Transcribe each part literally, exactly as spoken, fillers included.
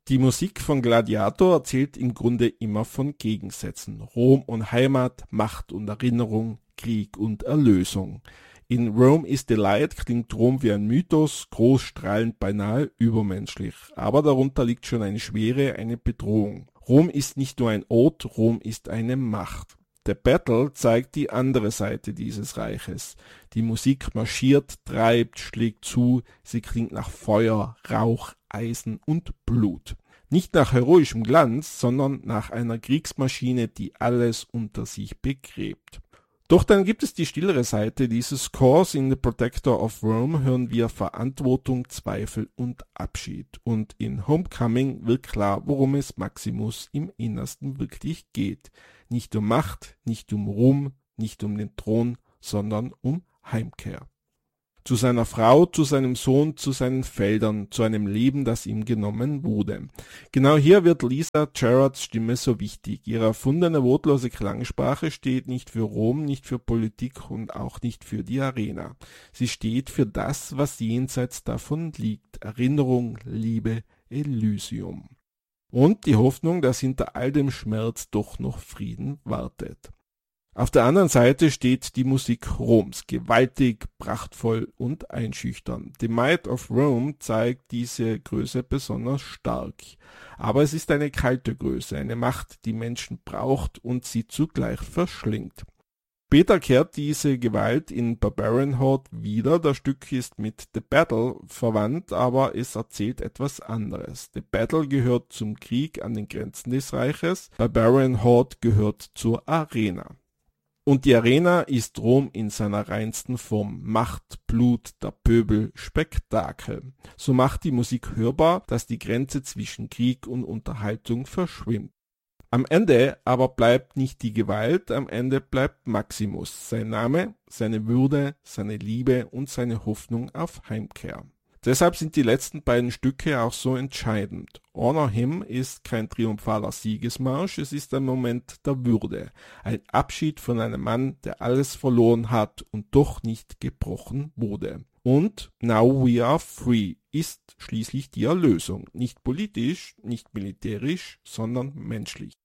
Die Musik von Gladiator erzählt im Grunde immer von Gegensätzen. Rom und Heimat, Macht und Erinnerung, Krieg und Erlösung. In Rome is the Light klingt Rom wie ein Mythos, groß, strahlend, beinahe übermenschlich. Aber darunter liegt schon eine Schwere, eine Bedrohung. Rom ist nicht nur ein Ort, Rom ist eine Macht. The Battle zeigt die andere Seite dieses Reiches. Die Musik marschiert, treibt, schlägt zu, sie klingt nach Feuer, Rauch, Eisen und Blut. Nicht nach heroischem Glanz, sondern nach einer Kriegsmaschine, die alles unter sich begräbt. Doch dann gibt es die stillere Seite dieses Scores. In The Protector of Rome hören wir Verantwortung, Zweifel und Abschied. Und in Homecoming wird klar, worum es Maximus im Innersten wirklich geht. Nicht um Macht, nicht um Ruhm, nicht um den Thron, sondern um Heimkehr. Zu seiner Frau, zu seinem Sohn, zu seinen Feldern, zu einem Leben, das ihm genommen wurde. Genau hier wird Lisa Gerrards Stimme so wichtig. Ihre erfundene, wortlose Klangsprache steht nicht für Rom, nicht für Politik und auch nicht für die Arena. Sie steht für das, was jenseits davon liegt. Erinnerung, Liebe, Elysium. Und die Hoffnung, dass hinter all dem Schmerz doch noch Frieden wartet. Auf der anderen Seite steht die Musik Roms, gewaltig, prachtvoll und einschüchternd. The Might of Rome zeigt diese Größe besonders stark. Aber es ist eine kalte Größe, eine Macht, die Menschen braucht und sie zugleich verschlingt. Später kehrt diese Gewalt in Barbarian Horde wieder. Das Stück ist mit The Battle verwandt, aber es erzählt etwas anderes. The Battle gehört zum Krieg an den Grenzen des Reiches, Barbarian Horde gehört zur Arena. Und die Arena ist Rom in seiner reinsten Form. Macht, Blut, der Pöbel, Spektakel. So macht die Musik hörbar, dass die Grenze zwischen Krieg und Unterhaltung verschwimmt. Am Ende aber bleibt nicht die Gewalt, am Ende bleibt Maximus, sein Name, seine Würde, seine Liebe und seine Hoffnung auf Heimkehr. Deshalb sind die letzten beiden Stücke auch so entscheidend. Honor Him ist kein triumphaler Siegesmarsch, es ist ein Moment der Würde, ein Abschied von einem Mann, der alles verloren hat und doch nicht gebrochen wurde. Und Now We Are Free ist schließlich die Erlösung, nicht politisch, nicht militärisch, sondern menschlich.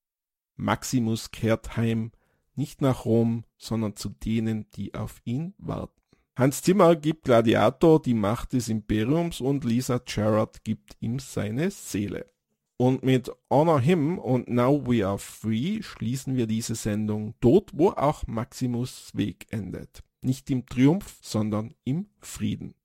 Maximus kehrt heim, nicht nach Rom, sondern zu denen, die auf ihn warten. Hans Zimmer gibt Gladiator die Macht des Imperiums und Lisa Gerrard gibt ihm seine Seele. Und mit Honor Him und Now We Are Free schließen wir diese Sendung dort, wo auch Maximus' Weg endet. Nicht im Triumph, sondern im Frieden.